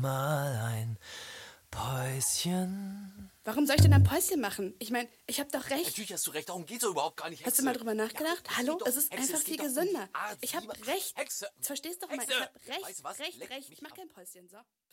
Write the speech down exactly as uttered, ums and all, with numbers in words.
mal ein Päuschen. Warum soll ich denn ein Päuschen machen? Ich meine, ich habe doch recht. Natürlich hast du recht, darum geht's doch überhaupt gar nicht, Hexe. Hast du mal drüber nachgedacht? Ja, Hallo, doch, es ist Hexe, einfach es viel geht doch um die gesünder. Art, Ich wie habe man- recht. Hexe. Verstehst doch mal, Hexe. ich habe recht, Weißt du was? recht, Leck recht. mich Ich mach am- kein Päuschen, so.